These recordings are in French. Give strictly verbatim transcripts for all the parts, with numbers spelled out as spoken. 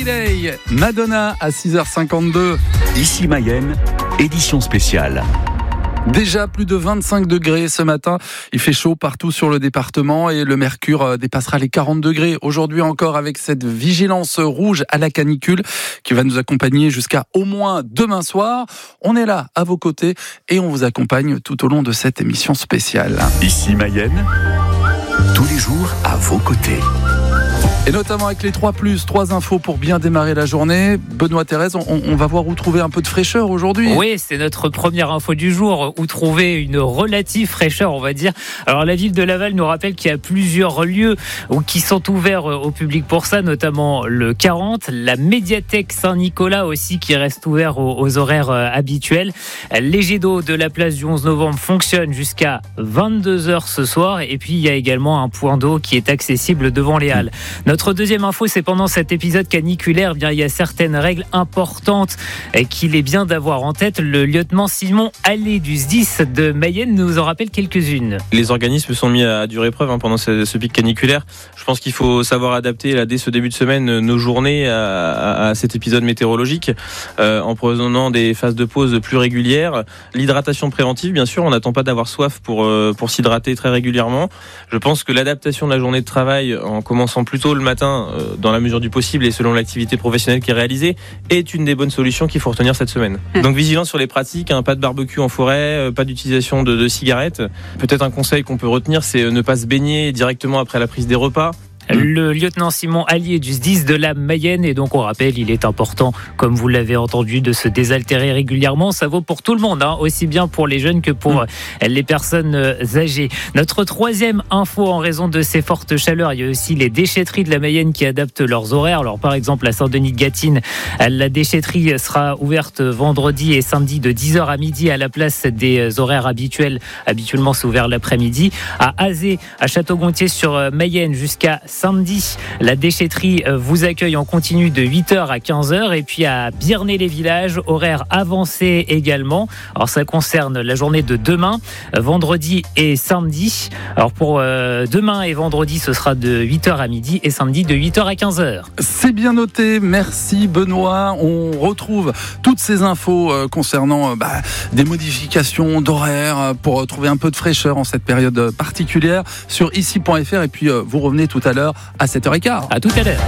Friday, Madonna à six heures cinquante-deux. Ici Mayenne, édition spéciale. Déjà plus de vingt-cinq degrés ce matin. Il fait chaud partout sur le département et le mercure dépassera les quarante degrés. Aujourd'hui encore avec cette vigilance rouge à la canicule qui va nous accompagner jusqu'à au moins demain soir. On est là à vos côtés et on vous accompagne tout au long de cette émission spéciale. Ici Mayenne, tous les jours à vos côtés. Et notamment avec les trois plus, trois infos pour bien démarrer la journée. Benoît, Thérèse, on, on va voir où trouver un peu de fraîcheur aujourd'hui. Oui, c'est notre première info du jour, où trouver une relative fraîcheur, on va dire. Alors la ville de Laval nous rappelle qu'il y a plusieurs lieux qui sont ouverts au public pour ça, notamment le quarante, la médiathèque Saint-Nicolas aussi qui reste ouvert aux, aux horaires habituels. Les jets d'eau de la place du onze novembre fonctionnent jusqu'à vingt-deux heures ce soir, et puis il y a également un point d'eau qui est accessible devant les halles. Notre deuxième info, c'est pendant cet épisode caniculaire, eh bien, il y a certaines règles importantes qu'il est bien d'avoir en tête. Le lieutenant Simon Allais du S D I S de Mayenne nous en rappelle quelques-unes. Les organismes sont mis à dure épreuve hein, pendant ce, ce pic caniculaire. Je pense qu'il faut savoir adapter là, dès ce début de semaine nos journées à, à, à cet épisode météorologique euh, en prenant des phases de pause plus régulières. L'hydratation préventive, bien sûr, on n'attend pas d'avoir soif pour, euh, pour s'hydrater très régulièrement. Je pense que l'adaptation de la journée de travail en commençant plus tôt le matin, euh, dans la mesure du possible et selon l'activité professionnelle qui est réalisée, est une des bonnes solutions qu'il faut retenir cette semaine. Donc vigilance sur les pratiques, hein, pas de barbecue en forêt, euh, pas d'utilisation de, de cigarettes. Peut-être un conseil qu'on peut retenir, c'est ne pas se baigner directement après la prise des repas. Le lieutenant Simon Allier du S D I S de la Mayenne, et donc on rappelle, il est important, comme vous l'avez entendu, de se désaltérer régulièrement. Ça vaut pour tout le monde, hein, aussi bien pour les jeunes que pour les personnes âgées. Notre troisième info, en raison de ces fortes chaleurs, il y a aussi les déchetteries de la Mayenne qui adaptent leurs horaires. Alors par exemple, à Saint-Denis-de-Gâtine, la déchetterie sera ouverte vendredi et samedi de dix heures à midi à la place des horaires habituels. Habituellement, c'est ouvert l'après-midi. À Azé, à Château-Gontier sur Mayenne, jusqu'à samedi, la déchetterie vous accueille en continu de huit heures à quinze heures, et puis à Biernay-les-Villages, horaire avancé également. Alors ça concerne la journée de demain, vendredi et samedi. Alors pour euh, demain et vendredi, ce sera de huit heures à midi, et samedi de huit heures à quinze heures. C'est bien noté, merci Benoît. On retrouve toutes ces infos euh, concernant euh, bah, des modifications d'horaire euh, pour trouver un peu de fraîcheur en cette période particulière sur ici point f r, et puis euh, vous revenez tout à l'heure à sept heures quinze. À tout à l'heure.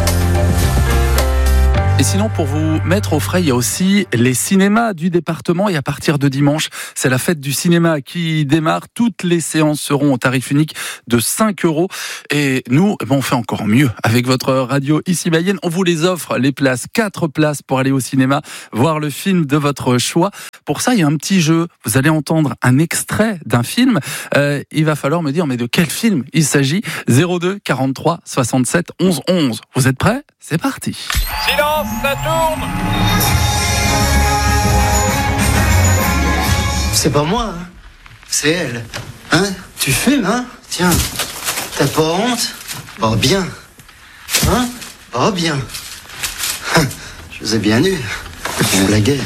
Et sinon, pour vous mettre au frais, il y a aussi les cinémas du département. Et à partir de dimanche, c'est la fête du cinéma qui démarre. Toutes les séances seront au tarif unique de cinq euros. Et nous, on fait encore mieux. Avec votre radio Ici Mayenne, on vous les offre, les places, quatre places pour aller au cinéma, voir le film de votre choix. Pour ça, il y a un petit jeu. Vous allez entendre un extrait d'un film. Euh, il va falloir me dire, mais de quel film il s'agit? zéro deux quarante-trois soixante-sept onze onze. Vous êtes prêts? C'est parti. Silence, ça tourne. C'est pas moi, hein. C'est elle. Hein? Tu fumes, hein? Tiens, t'as pas honte? Pas bien. Hein? Pas bien. Je vous ai bien eu. On blaguait.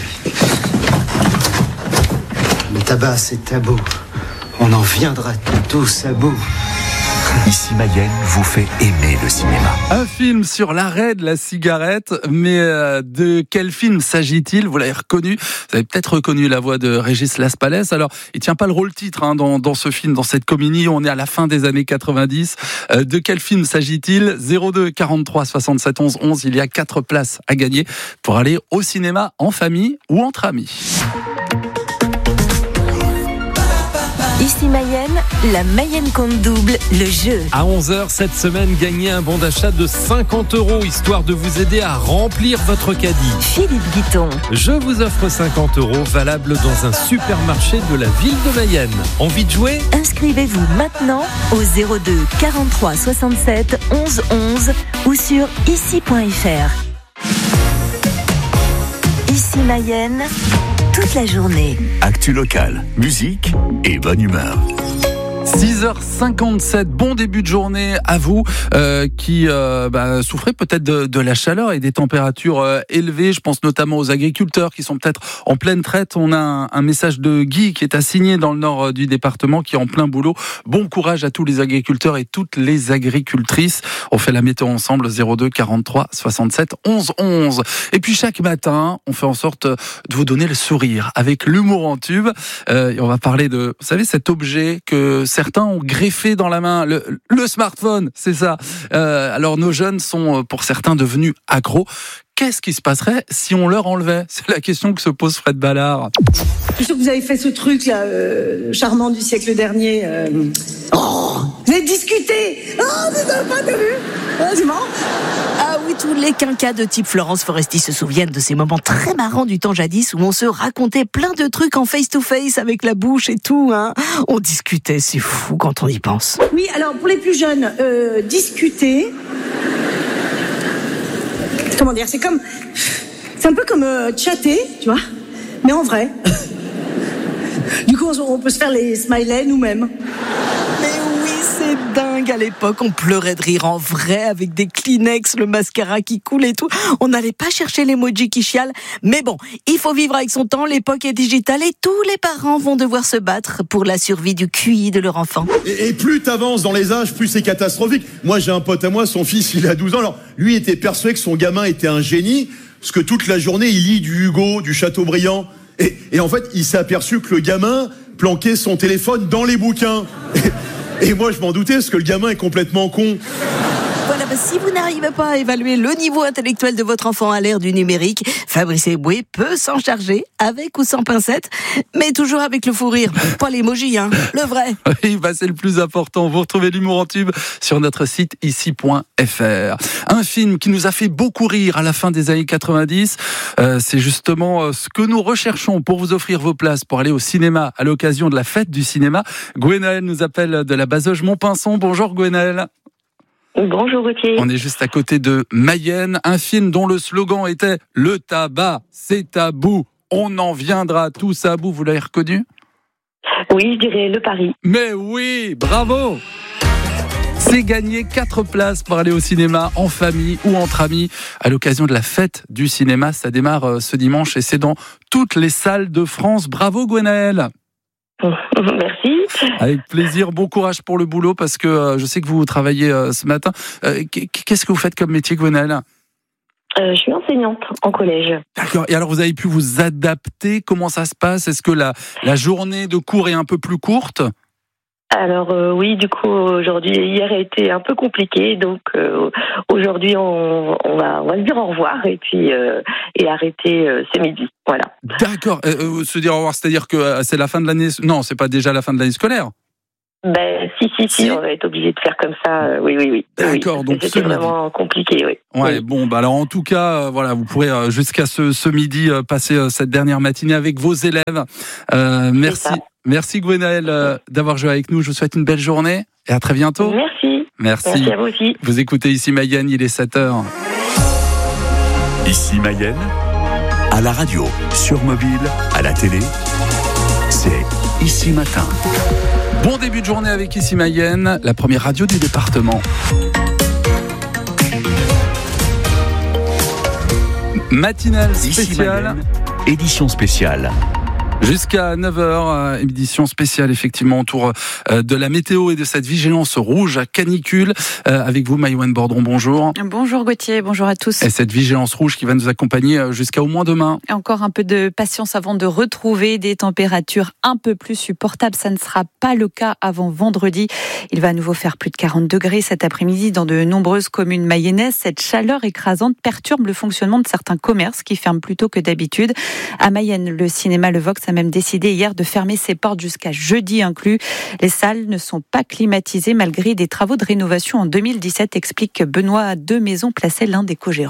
Le tabac, c'est tabou. On en viendra tous à bout. Ici Mayenne vous fait aimer le cinéma. Un film sur l'arrêt de la cigarette, mais euh, de quel film s'agit-il? Vous l'avez reconnu, vous avez peut-être reconnu la voix de Régis Laspalès. Alors, il tient pas le rôle-titre hein, dans, dans ce film, dans cette comédie. On est à la fin des années quatre-vingt-dix. Euh, de quel film s'agit-il? zéro deux quarante-trois soixante-sept onze onze. Il y a quatre places à gagner pour aller au cinéma en famille ou entre amis. Ici Mayenne, la Mayenne compte double, le jeu. À onze heures cette semaine, gagnez un bon d'achat de cinquante euros, histoire de vous aider à remplir votre caddie. Philippe Guiton. Je vous offre cinquante euros, valable dans un supermarché de la ville de Mayenne. Envie de jouer? Inscrivez-vous maintenant au zéro deux quarante-trois soixante-sept onze onze ou sur ici point f r. Ici Mayenne, toute la journée. Actu locale, musique et bonne humeur. six heures cinquante-sept, bon début de journée à vous euh, qui euh, bah, souffrez peut-être de, de la chaleur et des températures euh, élevées. Je pense notamment aux agriculteurs qui sont peut-être en pleine traite. On a un, un message de Guy qui est assigné dans le nord du département, qui est en plein boulot. Bon courage à tous les agriculteurs et toutes les agricultrices. On fait la météo ensemble, zéro deux quarante-trois soixante-sept onze onze. Et puis chaque matin, on fait en sorte de vous donner le sourire avec l'humour en tube. Euh, et on va parler de, vous savez, cet objet que certains ont greffé dans la main, le, le smartphone, c'est ça. Euh, alors nos jeunes sont pour certains devenus accros. Qu'est-ce qui se passerait si on leur enlevait ? C'est la question que se pose Fred Ballard. Je suis sûr que vous avez fait ce truc là, euh, charmant du siècle dernier. Euh... Oh, vous avez discuté. Oh, vous n'avez pas vu. Ah, c'est marrant. Ah oui, tous les quinquas de type Florence Foresti se souviennent de ces moments très marrants du temps jadis où on se racontait plein de trucs en face-to-face avec la bouche et tout. Hein. On discutait, c'est fou quand on y pense. Oui, alors pour les plus jeunes, euh, discuter... Comment dire, c'est comme... C'est un peu comme euh, chatter, tu vois, mais en vrai. Du coup, on, on peut se faire les smileys nous-mêmes. Mais oui, c'est dingue. À l'époque, on pleurait de rire en vrai avec des Kleenex, le mascara qui coule et tout. On n'allait pas chercher l'emoji qui chiale. Mais bon, il faut vivre avec son temps. L'époque est digitale et tous les parents vont devoir se battre pour la survie du Q I de leur enfant. Et, et plus t'avances dans les âges, plus c'est catastrophique. Moi, j'ai un pote à moi, son fils, il a douze ans. Alors, lui était persuadé que son gamin était un génie, parce que toute la journée, il lit du Hugo, du Chateaubriand. Et, et en fait, il s'est aperçu que le gamin planquait son téléphone dans les bouquins. Et, et moi, je m'en doutais, parce que le gamin est complètement con. Voilà, bah, si vous n'arrivez pas à évaluer le niveau intellectuel de votre enfant à l'ère du numérique, Fabrice Eboué peut s'en charger, avec ou sans pincette, mais toujours avec le fou rire. Pas l'emoji, hein, le vrai. Oui, bah c'est le plus important. Vous retrouvez l'humour en tube sur notre site ici point f r. Un film qui nous a fait beaucoup rire à la fin des années quatre-vingt-dix, euh, c'est justement euh, ce que nous recherchons pour vous offrir vos places pour aller au cinéma à l'occasion de la fête du cinéma. Gwenaëlle nous appelle de la Bazoge Montpinçon. Bonjour Gwenaëlle. Bonjour Gauthier. On est juste à côté de Mayenne, un film dont le slogan était « Le tabac, c'est tabou, on en viendra tous à bout ». Vous l'avez reconnu ? Oui, je dirais Le Paris. Mais oui, bravo ! C'est gagné quatre places pour aller au cinéma en famille ou entre amis à l'occasion de la fête du cinéma. Ça démarre ce dimanche et c'est dans toutes les salles de France. Bravo Gwenaëlle. Merci. Avec plaisir, bon courage pour le boulot parce que euh, je sais que vous travaillez euh, ce matin. Euh, qu'est-ce que vous faites comme métier, Gwenaëlle ? euh, Je suis enseignante en collège. D'accord, et alors vous avez pu vous adapter, comment ça se passe ? Est-ce que la, la journée de cours est un peu plus courte ? Alors euh, oui, du coup aujourd'hui, hier a été un peu compliqué, donc euh, aujourd'hui on, on va on va se dire au revoir et puis euh, et arrêter euh, ce midi, voilà. D'accord, euh, se dire au revoir, c'est-à-dire que euh, c'est la fin de l'année, non, c'est pas déjà la fin de l'année scolaire. Ben si si si, si. On va être obligé de faire comme ça, euh, oui oui oui. D'accord, oui, donc c'était vraiment midi. Compliqué, oui. Ouais, oui. Bon, bah alors en tout cas, euh, voilà, vous pourrez euh, jusqu'à ce, ce midi euh, passer euh, cette dernière matinée avec vos élèves. Euh, merci. Merci Gwenaëlle euh, d'avoir joué avec nous. Je vous souhaite une belle journée et à très bientôt. Merci. Merci. Merci à vous aussi. Vous écoutez ici Mayenne, il est sept heures. Ici Mayenne, à la radio, sur mobile, à la télé, c'est Ici Matin. Bon début de journée avec Ici Mayenne, la première radio du département. Matinale spéciale. Mayenne, édition spéciale. Jusqu'à neuf heures, édition spéciale effectivement autour de la météo et de cette vigilance rouge à canicule. Avec vous, Maïwenn Bordron, bonjour. Bonjour Gauthier, bonjour à tous. Et cette vigilance rouge qui va nous accompagner jusqu'à au moins demain. Encore un peu de patience avant de retrouver des températures un peu plus supportables. Ça ne sera pas le cas avant vendredi. Il va à nouveau faire plus de quarante degrés cet après-midi dans de nombreuses communes mayennaises. Cette chaleur écrasante perturbe le fonctionnement de certains commerces qui ferment plus tôt que d'habitude. À Mayenne, le cinéma Le Vox a même décidé hier de fermer ses portes jusqu'à jeudi inclus. Les salles ne sont pas climatisées malgré des travaux de rénovation en deux mille dix-sept, explique Benoît Demaison, placé l'un des co-gérants.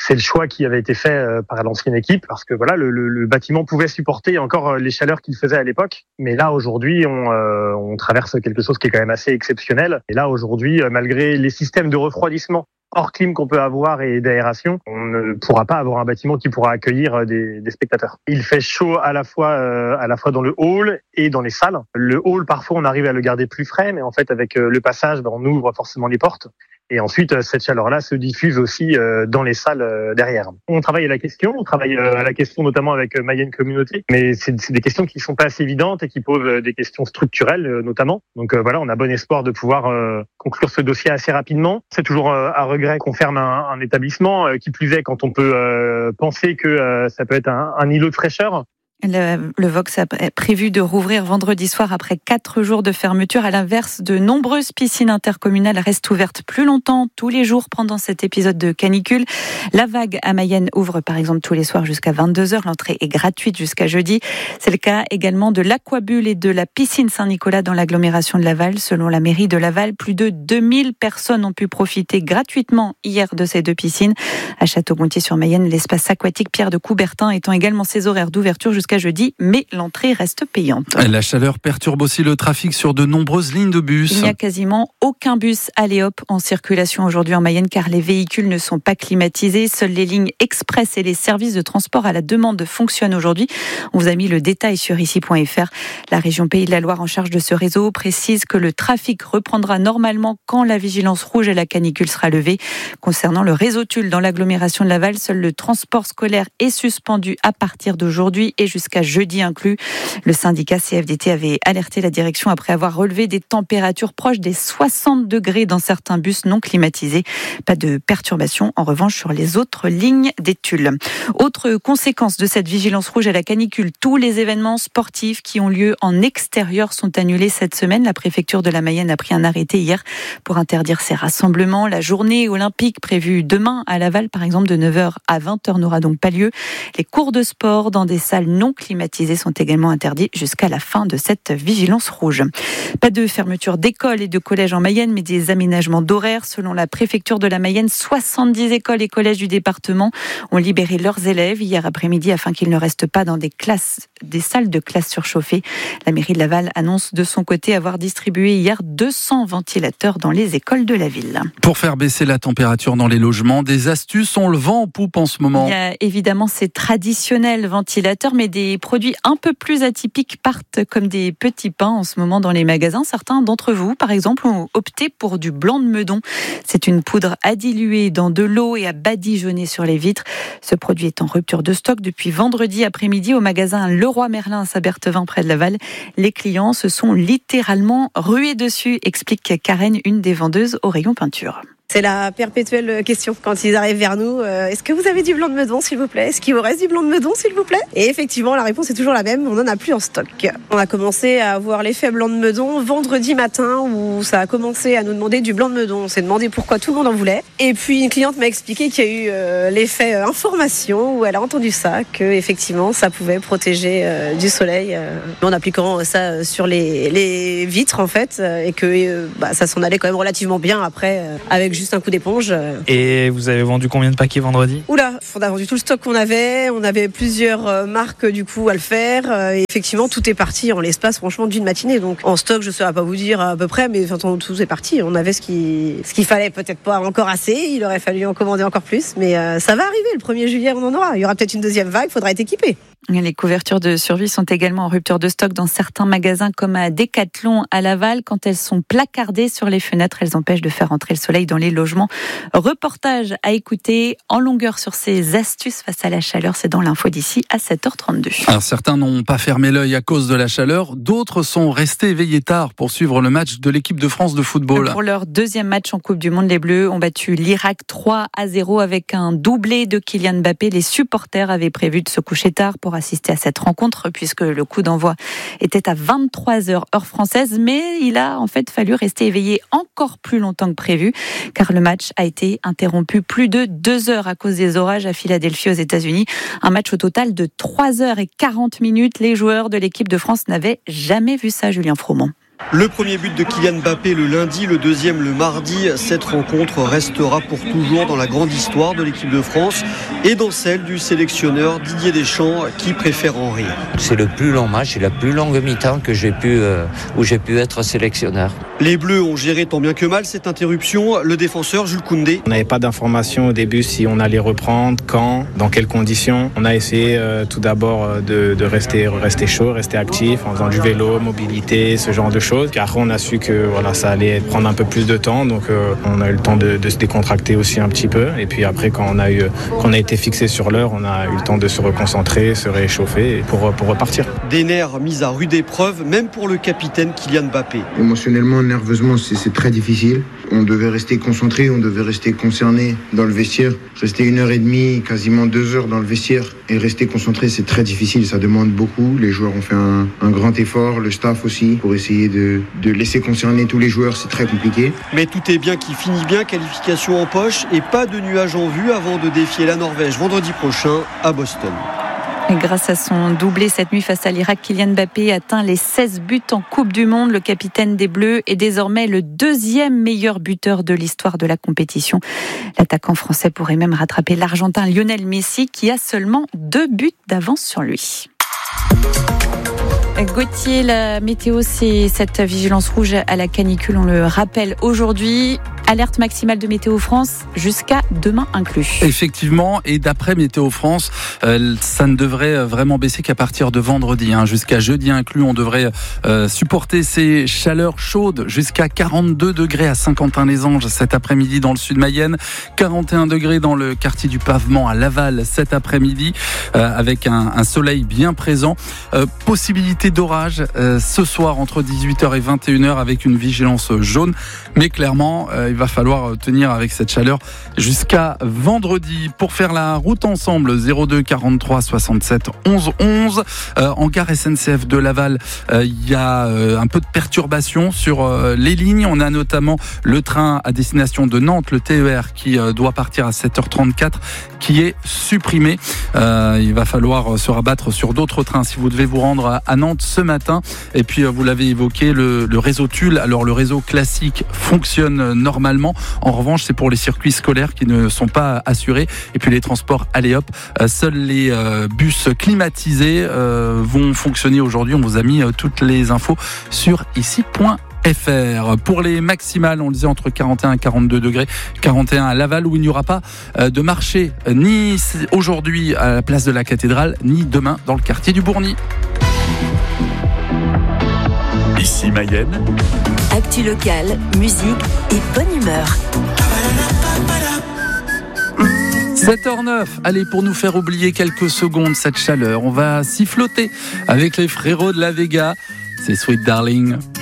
C'est le choix qui avait été fait euh, par l'ancienne équipe parce que voilà, le, le, le bâtiment pouvait supporter encore euh, les chaleurs qu'il faisait à l'époque. Mais là, aujourd'hui, on, euh, on traverse quelque chose qui est quand même assez exceptionnel. Et là, aujourd'hui, euh, malgré les systèmes de refroidissement hors clim qu'on peut avoir et d'aération, on ne pourra pas avoir un bâtiment qui pourra accueillir des, des spectateurs. Il fait chaud à la fois euh, à la fois dans le hall et dans les salles. Le hall, parfois, on arrive à le garder plus frais, mais en fait, avec euh, le passage, ben, on ouvre forcément les portes. Et ensuite, cette chaleur-là se diffuse aussi dans les salles derrière. On travaille à la question, on travaille à la question notamment avec Mayenne Communauté, mais c'est, c'est des questions qui sont pas assez évidentes et qui posent des questions structurelles notamment. Donc voilà, on a bon espoir de pouvoir conclure ce dossier assez rapidement. C'est toujours à regret qu'on ferme un, un établissement, qui plus est quand on peut penser que ça peut être un, un îlot de fraîcheur. Le, le Vox a prévu de rouvrir vendredi soir après quatre jours de fermeture. À l'inverse, de nombreuses piscines intercommunales restent ouvertes plus longtemps, tous les jours pendant cet épisode de canicule. La Vague à Mayenne ouvre par exemple tous les soirs jusqu'à vingt-deux heures. L'entrée est gratuite jusqu'à jeudi. C'est le cas également de l'Aquabulle et de la piscine Saint-Nicolas dans l'agglomération de Laval. Selon la mairie de Laval, plus de deux mille personnes ont pu profiter gratuitement hier de ces deux piscines. À Château-Gontier-sur-Mayenne, l'espace aquatique Pierre de Coubertin étant également ses horaires d'ouverture jusqu'à jeudi, mais l'entrée reste payante. La chaleur perturbe aussi le trafic sur de nombreuses lignes de bus. Il n'y a quasiment aucun bus Allez-Hop en circulation aujourd'hui en Mayenne car les véhicules ne sont pas climatisés. Seules les lignes express et les services de transport à la demande fonctionnent aujourd'hui. On vous a mis le détail sur ici point f r. La région Pays de la Loire en charge de ce réseau précise que le trafic reprendra normalement quand la vigilance rouge à la canicule sera levée. Concernant le réseau Tulle dans l'agglomération de Laval, seul le transport scolaire est suspendu à partir d'aujourd'hui et jusqu'à jusqu'à jeudi inclus. Le syndicat C F D T avait alerté la direction après avoir relevé des températures proches des soixante degrés dans certains bus non climatisés. Pas de perturbation en revanche sur les autres lignes des Tulles. Autre conséquence de cette vigilance rouge à la canicule, tous les événements sportifs qui ont lieu en extérieur sont annulés cette semaine. La préfecture de la Mayenne a pris un arrêté hier pour interdire ces rassemblements. La journée olympique prévue demain à Laval, par exemple, de neuf heures à vingt heures n'aura donc pas lieu. Les cours de sport dans des salles non climatisés sont également interdits jusqu'à la fin de cette vigilance rouge. Pas de fermeture d'écoles et de collèges en Mayenne, mais des aménagements d'horaires. Selon la préfecture de la Mayenne, soixante-dix écoles et collèges du département ont libéré leurs élèves hier après-midi afin qu'ils ne restent pas dans des classes, des salles de classe surchauffées. La mairie de Laval annonce de son côté avoir distribué hier deux cents ventilateurs dans les écoles de la ville. Pour faire baisser la température dans les logements, des astuces ont le vent en poupe en ce moment. Il y a évidemment ces traditionnels ventilateurs, mais des produits un peu plus atypiques partent comme des petits pains en ce moment dans les magasins. Certains d'entre vous, par exemple, ont opté pour du blanc de meudon. C'est une poudre à diluer dans de l'eau et à badigeonner sur les vitres. Ce produit est en rupture de stock depuis vendredi après-midi au magasin Leroy Merlin à Saint-Berthevin près de Laval. Les clients se sont littéralement rués dessus, explique Karen, une des vendeuses au rayon peinture. C'est la perpétuelle question quand ils arrivent vers nous. Euh, est-ce que vous avez du blanc de meudon, s'il vous plaît ? Est-ce qu'il vous reste du blanc de meudon, s'il vous plaît ? Et effectivement, la réponse est toujours la même. On n'en a plus en stock. On a commencé à avoir l'effet blanc de meudon vendredi matin où ça a commencé à nous demander du blanc de meudon. On s'est demandé pourquoi tout le monde en voulait. Et puis une cliente m'a expliqué qu'il y a eu euh, l'effet euh, information où elle a entendu ça, que effectivement ça pouvait protéger euh, du soleil euh, en appliquant ça sur les, les vitres en fait, euh, et que euh, bah, ça s'en allait quand même relativement bien après euh, avec juste un coup d'éponge. Et vous avez vendu combien de paquets vendredi ? Oula, on a vendu tout le stock qu'on avait. On avait plusieurs marques du coup à le faire. Et effectivement, tout est parti en l'espace franchement d'une matinée. Donc en stock, je ne saurais pas vous dire à peu près, mais enfin, tout est parti. On avait ce qui, ce qu'il fallait, peut-être pas encore assez. Il aurait fallu en commander encore plus, mais euh, ça va arriver. Le premier juillet, on en aura. Il y aura peut-être une deuxième vague. Il faudra être équipé. Les couvertures de survie sont également en rupture de stock dans certains magasins comme à Decathlon à Laval. Quand elles sont placardées sur les fenêtres, elles empêchent de faire entrer le soleil dans les logements. Reportage à écouter en longueur sur ces astuces face à la chaleur. C'est dans l'info d'ici à sept heures trente-deux. Alors certains n'ont pas fermé l'œil à cause de la chaleur. D'autres sont restés éveillés tard pour suivre le match de l'équipe de France de football. Pour leur deuxième match en Coupe du Monde, les Bleus ont battu l'Irak trois à zéro avec un doublé de Kylian Mbappé. Les supporters avaient prévu de se coucher tard pour assister à cette rencontre puisque le coup d'envoi était à vingt-trois heures heure française, mais il a en fait fallu rester éveillé encore plus longtemps que prévu car le match a été interrompu plus de deux heures à cause des orages à Philadelphie aux États-Unis. Un match au total de trois heures et quarante minutes. Les joueurs de l'équipe de France n'avaient jamais vu ça, Julien Froment. Le premier but de Kylian Mbappé le lundi, le deuxième le mardi. Cette rencontre restera pour toujours dans la grande histoire de l'équipe de France et dans celle du sélectionneur Didier Deschamps qui préfère en rire. C'est le plus long match et la plus longue mi-temps que j'ai pu, euh, où j'ai pu être sélectionneur. Les Bleus ont géré tant bien que mal cette interruption. Le défenseur Jules Koundé. On n'avait pas d'informations au début si on allait reprendre, quand, dans quelles conditions. On a essayé euh, tout d'abord de, de rester, rester chaud, rester actif en faisant du vélo, mobilité, ce genre de choses. Puis après, on a su que voilà, ça allait prendre un peu plus de temps, donc euh, on a eu le temps de, de se décontracter aussi un petit peu. Et puis après, quand on a, eu, quand on a été fixé sur l'heure, on a eu le temps de se reconcentrer, se réchauffer pour, pour repartir. Des nerfs mis à rude épreuve, même pour le capitaine Kylian Mbappé. Émotionnellement, nerveusement, c'est, c'est très difficile. On devait rester concentré, on devait rester concerné dans le vestiaire. Rester une heure et demie, quasiment deux heures dans le vestiaire et rester concentré, c'est très difficile. Ça demande beaucoup. Les joueurs ont fait un, un grand effort, le staff aussi, pour essayer de, de laisser concerner tous les joueurs. C'est très compliqué. Mais tout est bien qui finit bien. Qualification en poche et pas de nuages en vue avant de défier la Norvège vendredi prochain à Boston. Et grâce à son doublé cette nuit face à l'Irak, Kylian Mbappé atteint les seize buts en Coupe du Monde. Le capitaine des Bleus est désormais le deuxième meilleur buteur de l'histoire de la compétition. L'attaquant français pourrait même rattraper l'Argentin Lionel Messi qui a seulement deux buts d'avance sur lui. Gauthier, la météo, c'est cette vigilance rouge à la canicule, on le rappelle aujourd'hui. Alerte maximale de Météo France jusqu'à demain inclus. Effectivement, et d'après Météo France, euh, ça ne devrait vraiment baisser qu'à partir de vendredi. Hein. Jusqu'à jeudi inclus, on devrait euh, supporter ces chaleurs chaudes jusqu'à quarante-deux degrés à Saint-Quentin-les-Anges cet après-midi dans le sud Mayenne, quarante et un degrés dans le quartier du Pavement à Laval cet après-midi, euh, avec un, un soleil bien présent. Euh, possibilité d'orage euh, ce soir entre dix-huit heures et vingt et une heures avec une vigilance jaune, mais clairement, euh, il va falloir tenir avec cette chaleur jusqu'à vendredi. Pour faire la route ensemble, zéro deux quarante-trois soixante-sept onze onze. Euh, en gare S N C F de Laval, euh, il y a euh, un peu de perturbation sur euh, les lignes. On a notamment le train à destination de Nantes, le T E R, qui euh, doit partir à sept heures trente-quatre, qui est supprimé. Euh, il va falloir se rabattre sur d'autres trains si vous devez vous rendre à Nantes ce matin. Et puis, vous l'avez évoqué, le, le réseau Tulle. Alors, le réseau classique fonctionne normalement. En revanche, c'est pour les circuits scolaires qui ne sont pas assurés. Et puis, les transports allez hop, seuls les euh, bus climatisés euh, vont fonctionner aujourd'hui. On vous a mis euh, toutes les infos sur ici point F R. Pour les maximales, on le disait entre quarante et un et quarante-deux degrés, quarante et un à Laval où il n'y aura pas de marché ni aujourd'hui à la place de la cathédrale, ni demain dans le quartier du Bourgny. Ici Mayenne. Actu locale, musique et bonne humeur. sept heures neuf, allez, pour nous faire oublier quelques secondes cette chaleur, on va s'y flotter avec les frérots de la Vega. C'est Sweet Darling.